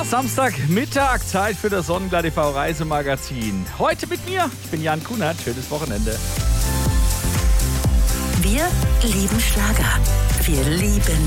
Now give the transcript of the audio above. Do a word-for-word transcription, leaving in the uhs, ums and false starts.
Ja, Samstagmittag, Zeit für das Sonnenblatt T V Reisemagazin. Heute mit mir, ich bin Jan Kunert, schönes Wochenende. Wir lieben Schlager. Wir lieben